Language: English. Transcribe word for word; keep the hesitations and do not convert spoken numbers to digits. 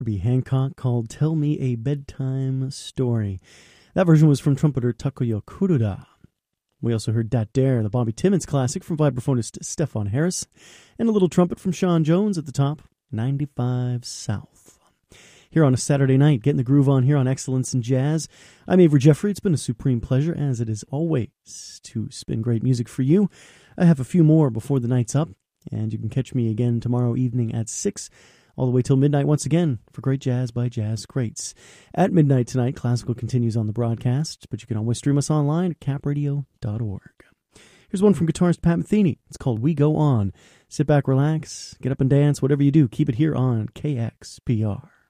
Herbie Hancock called Tell Me a Bedtime Story. That version was from trumpeter Takuya Kuroda. We also heard Dat Dare, the Bobby Timmons classic from vibraphonist Stefan Harris, and a little trumpet from Sean Jones at the top, ninety-five South. Here on a Saturday night, getting the groove on here on Excellence in Jazz. I'm Avery Jeffrey. It's been a supreme pleasure, as it is always, to spin great music for you. I have a few more before the night's up, and you can catch me again tomorrow evening at six, all the way till midnight once again for Great Jazz by Jazz Greats. At midnight tonight, Classical continues on the broadcast, but you can always stream us online at cap radio dot org. Here's one from guitarist Pat Metheny. It's called We Go On. Sit back, relax, get up and dance, whatever you do, keep it here on K X P R.